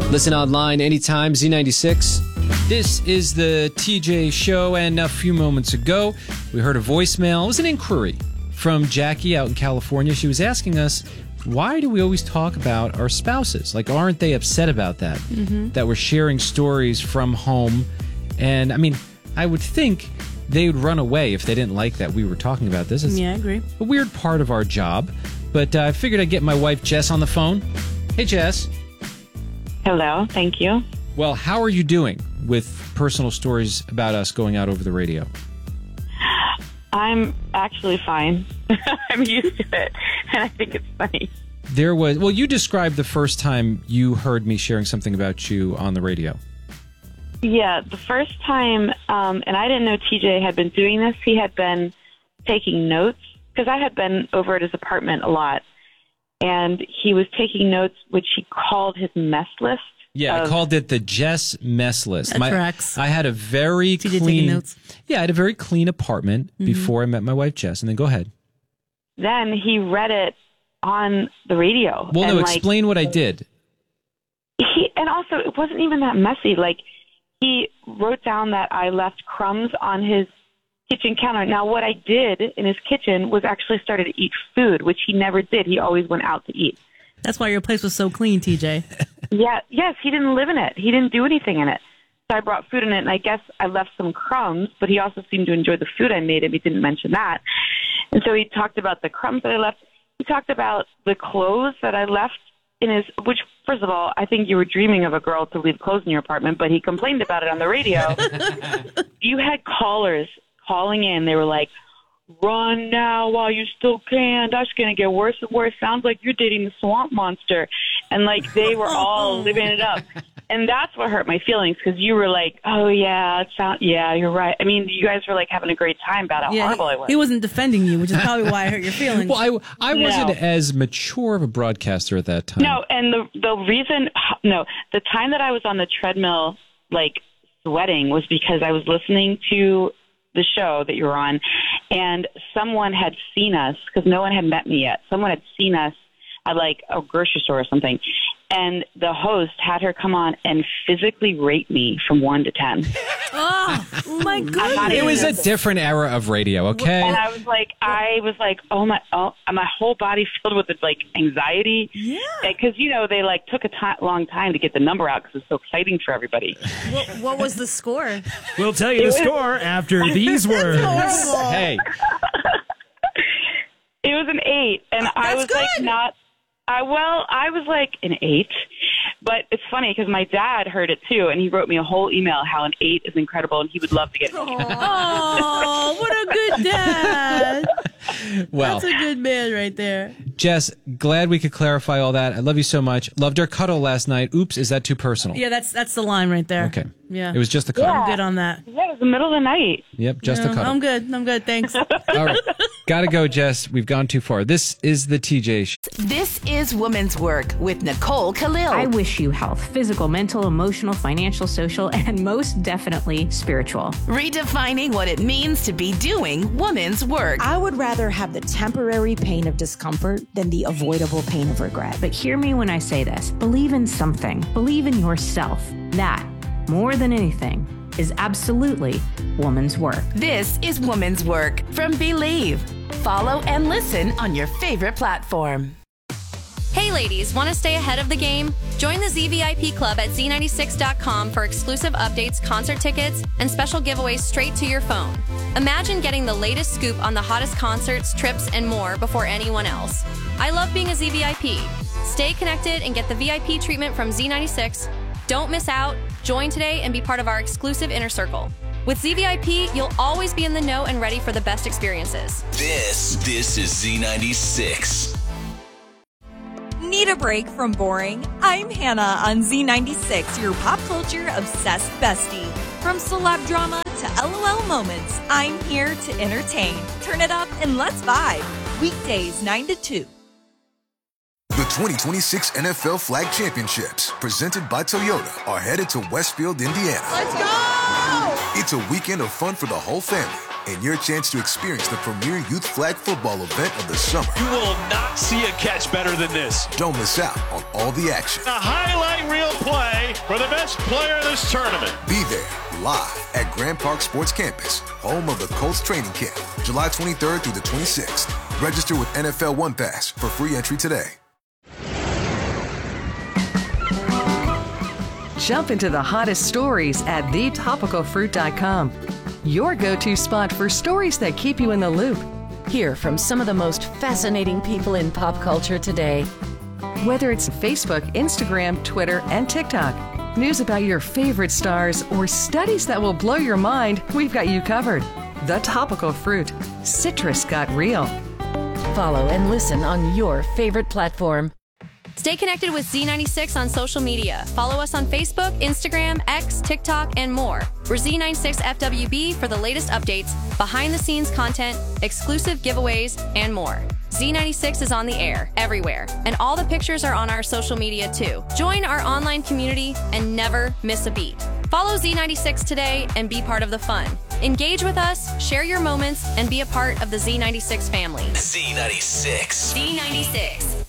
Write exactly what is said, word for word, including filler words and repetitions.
Listen online anytime, Z ninety-six. This is the T J Show, and a few moments ago, we heard a voicemail. It was an inquiry from Jackie out in California. She was asking us, why do we always talk about our spouses? Like, aren't they upset about that? Mm-hmm. That we're sharing stories from home? And, I mean, I would think they would run away if they didn't like that we were talking about this. It's yeah, I agree. a weird part of our job. But uh, I figured I'd get my wife, Jess, on the phone. Hey, Jess. Hello, thank you. Well, how are you doing with personal stories about us going out over the radio? I'm actually fine. I'm used to it, and I think it's funny. There was, well, you described the first time you heard me sharing something about you on the radio. Yeah, the first time, um, and I didn't know T J had been doing this. He had been taking notes, because I had been over at his apartment a lot, and he was taking notes, which he called his mess list. Yeah, of, I called it the Jess mess list. That my, tracks. I had a very T J clean, taking notes. Yeah, I had a very clean apartment mm-hmm. before I met my wife, Jess. And then go ahead. Then he read it on the radio. Well, and no, like, explain what I did. He, and also, it wasn't even that messy. Like, he wrote down that I left crumbs on his kitchen counter. Now, what I did in his kitchen was actually started to eat food, which he never did. He always went out to eat. That's why your place was so clean, T J. Yeah, yes, he didn't live in it. He didn't do anything in it. So I brought food in it, and I guess I left some crumbs, but he also seemed to enjoy the food I made him. He didn't mention that. And so he talked about the crumbs that I left. He talked about the clothes that I left in his, which, first of all, I think you were dreaming of a girl to leave clothes in your apartment, but he complained about it on the radio. You had callers calling in. They were like, run now while you still can. That's going to get worse and worse. Sounds like you're dating the swamp monster. And, like, they were all living it up. And that's what hurt my feelings, because you were like, oh, yeah, it sound, yeah, you're right. I mean, you guys were, like, having a great time about how yeah, horrible I was. He wasn't defending you, which is probably why I hurt your feelings. Well, I, I No. wasn't as mature of a broadcaster at that time. No, and the the reason, no, the time that I was on the treadmill, like, sweating was because I was listening to the show that you were on, and someone had seen us, because no one had met me yet. Someone had seen us at, like, a grocery store or something, and the host had her come on and physically rate me from one to ten. Oh, my goodness. It was a different era of radio, okay? And I was like, I was like, oh my, oh, my whole body filled with like anxiety. Yeah. Because, you know, they like took a t- long time to get the number out because it's so exciting for everybody. What, what was the score? We'll tell you the score after these words. Hey. It was an eight, and That's I was good. like not. I well, I was like an eight, but it's funny because my dad heard it too, and he wrote me a whole email how an eight is incredible, and he would love to get. Oh, what a good dad! Well, That's a good man right there. Jess, glad we could clarify all that. I love you so much. Loved our cuddle last night. Oops, is that too personal? Yeah, that's that's the line right there. Okay. Yeah. It was just a cuddle. Yeah. I'm good on that. Yeah, it was the middle of the night. Yep, just No, a cuddle. I'm good. I'm good. Thanks. All right. Gotta go, Jess. We've gone too far. This is the T J Show. This is Woman's Work with Nicole Khalil. I wish you health, physical, mental, emotional, financial, social, and most definitely spiritual. Redefining what it means to be doing woman's work. I would rather have the temporary pain of discomfort than the avoidable pain of regret. But hear me when I say this. Believe in something. Believe in yourself. That, more than anything, is absolutely woman's work. This is Woman's Work from Believe. Follow and listen on your favorite platform. Hey ladies, want to stay ahead of the game? Join the Z V I P Club at Z ninety-six dot com for exclusive updates, concert tickets, and special giveaways straight to your phone. Imagine getting the latest scoop on the hottest concerts, trips, and more before anyone else. I love being a Z V I P. Stay connected and get the V I P treatment from Z ninety-six. Don't miss out. Join today and be part of our exclusive inner circle. With Z V I P, you'll always be in the know and ready for the best experiences. This, this is Z ninety-six. Need a break from boring? I'm Hannah on Z ninety-six, your pop culture obsessed bestie. From celeb drama to LOL moments, I'm here to entertain. Turn it up and let's vibe. Weekdays nine to two. The twenty twenty-six N F L Flag Championships, presented by Toyota, are headed to Westfield, Indiana. Let's go! It's a weekend of fun for the whole family, and your chance to experience the premier youth flag football event of the summer. You will not see a catch better than this. Don't miss out on all the action. A highlight reel play for the best player of this tournament. Be there live at Grand Park Sports Campus, home of the Colts training camp, July twenty-third through the twenty-sixth. Register with N F L One Pass for free entry today. Jump into the hottest stories at the topical fruit dot com. Your go-to spot for stories that keep you in the loop. Hear from some of the most fascinating people in pop culture today. Whether it's Facebook, Instagram, Twitter, and TikTok, news about your favorite stars, or studies that will blow your mind, we've got you covered. The Topical Fruit. Citrus got real. Follow and listen on your favorite platform. Stay connected with Z ninety-six on social media. Follow us on Facebook, Instagram, X, TikTok, and more. We're Z ninety-six F W B for the latest updates, behind-the-scenes content, exclusive giveaways, and more. Z ninety-six is on the air, everywhere, and all the pictures are on our social media too. Join our online community and never miss a beat. Follow Z ninety-six today and be part of the fun. Engage with us, share your moments, and be a part of the Z ninety-six family. Z ninety-six. Z ninety-six.